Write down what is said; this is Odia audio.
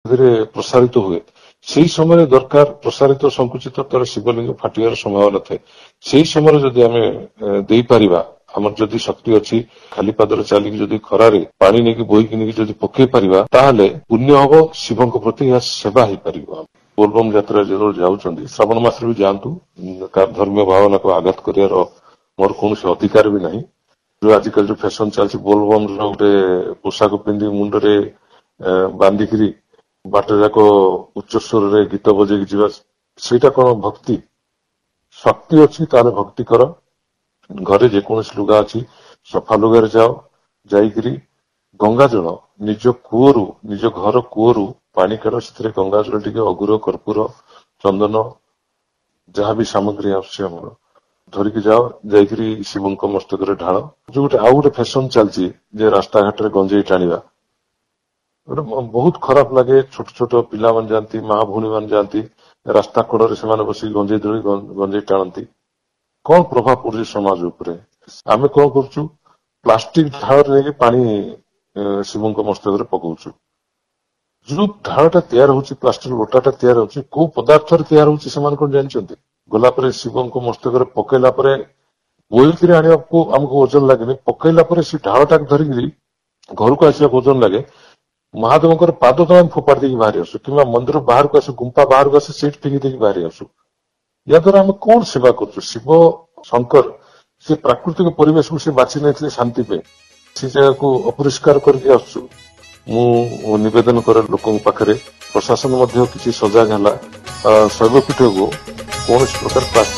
ପ୍ରସାରିତ ହୁଏ ସେହି ସମୟରେ ଦରକାର ପ୍ରସାରିତ ସଂକୁଚିତ ତାର ଶିବଲିଙ୍ଗ ଫାଟିବାର ସମ୍ଭାବନା ଥାଏ। ସେହି ସମୟରେ ଯଦି ଆମେ ଦେଇପାରିବା, ଆମର ଯଦି ଶକ୍ତି ଅଛି ଖାଲି ପାଦରେ ଚାଲିକି ଯଦି ଖରାରେ ପାଣି ନେଇକି ବୋହିକି ନେଇକି ଯଦି ପକେଇ ପାରିବା ତାହେଲେ ପୁଣ୍ୟ ହବ, ଶିବଙ୍କ ପ୍ରତି ଏହା ସେବା ହେଇପାରିବ। ବୋଲବମ ଯାତ୍ରା ଯେତେବେଳେ ଯାଉଛନ୍ତି ଶ୍ରାବଣ ମାସରେ ବି ଯାଆନ୍ତୁ, ତାର ଧର୍ମୀୟ ଭାବନାକୁ ଆଘାତ କରିବାର ମୋର କୌଣସି ଅଧିକାର ବି ନାହିଁ। ଯୋଉ ଆଜିକାଲି ଯୋଉ ଫ୍ୟାସନ ଚାଲିଛି ବୋଲବମ ର ଗୋଟେ ପୋଷାକ ପିନ୍ଧି ମୁଣ୍ଡରେ ବାନ୍ଧିକିରି ବାଟ ଯାକ ଉଚ୍ଚ ସ୍ୱରରେ ଗୀତ ବଜେଇକି ଯିବା, ସେଇଟା କଣ ଭକ୍ତି? ଶକ୍ତି ଅଛି ତାହେଲେ ଭକ୍ତି କର। ଘରେ ଯେକୌଣସି ଲୁଗା ଅଛି ସଫା ଲୁଗାରେ ଯାଅ, ଯାଇକିରି ଗଙ୍ଗା ଜଳ ନିଜ କୂଅରୁ, ନିଜ ଘର କୂଅରୁ ପାଣି କାଢ, ସେଥିରେ ଗଙ୍ଗା ଜଳ ଟିକେ ଅଗୁର କର୍ପୂର ଚନ୍ଦନ ଯାହାବି ସାମଗ୍ରୀ ଆସୁଛି ଆମର ଧରିକି ଯାଅ, ଯାଇକିରି ଶିବଙ୍କ ମସ୍ତକରେ ଢାଳ। ଯୋଉଟା ଆଉ ଗୋଟେ ଫ୍ୟାସନ ଚାଲିଛି ଯେ ରାସ୍ତାଘାଟରେ ଗଞ୍ଜେଇ ଟାଣିବା, ଗୋଟେ ବହୁତ ଖରାପ ଲାଗେ। ଛୋଟ ଛୋଟ ପିଲାମାନେ ଯାଆନ୍ତି, ମା ଭଉଣୀ ମାନେ ଯାଆନ୍ତି, ରାସ୍ତା କଡରେ ସେମାନେ ବସିକି ଗଞ୍ଜେଇ ଧରି ଗଞ୍ଜେଇ ଟାଣନ୍ତି। କଣ ପ୍ରଭାବ ପଡୁଛି ସମାଜ ଉପରେ? ଆମେ କଣ କରୁଛୁ, ପ୍ଲାଷ୍ଟିକ ଢାଳରେ ନେଇକି ପାଣି ଶିବଙ୍କ ମସ୍ତକରେ ପକଉଛୁ। ଯୋଉ ଢାଳଟା ତିଆରି ହଉଛି, ପ୍ଲାଷ୍ଟିକ ଲୋଟାଟା ତିଆରି ହଉଛି, କୋଉ ପଦାର୍ଥରେ ତିଆରି ହଉଛି ସେମାନେ କଣ ଜାଣିଛନ୍ତି? ଗଲା ପରେ ଶିବଙ୍କ ମସ୍ତକରେ ପକେଇଲା ପରେ ବୋହିକିରି ଆଣିବାକୁ ଆମକୁ ଓଜନ ଲାଗେନି, ପକେଇଲା ପରେ ସେ ଢାଳଟାକୁ ଧରିକିରି ଘରକୁ ଆସିବାକୁ ଓଜନ ଲାଗେ। ମହାଦେବଙ୍କର ପାଦ ତଳେ ଫୋପାଡ଼ି ଦେଇକି ବାହାରି ଆସୁ, କିମ୍ବା ମନ୍ଦିର ବାହାରକୁ ଆସୁ, ଗୁମ୍ଫା ବାହାରକୁ ଆସୁ, ସେଇଠି ଫିଙ୍ଗି ଦେଇକି ବାହାରି ଆସୁ। ୟା ଦ୍ୱାରା ଆମେ କଣ ସେବା କରୁଛୁ? ଶିବ ଶଙ୍କର ସେ ପ୍ରାକୃତିକ ପରିବେଶକୁ ସେ ବାଛି ନେଇଥିଲେ ଶାନ୍ତି ପାଇଁ, ସେ ଜାଗାକୁ ଅପରିଷ୍କାର କରିକି ଆସୁଛୁ। ମୁଁ ନିବେଦନ କରେ ଲୋକଙ୍କ ପାଖରେ, ପ୍ରଶାସନ ମଧ୍ୟ କିଛି ସଜାଗ ହେଲା, ଶୈବପୀଠକୁ କୌଣସି ପ୍ରକାର ପ୍ଲାଷ୍ଟିକ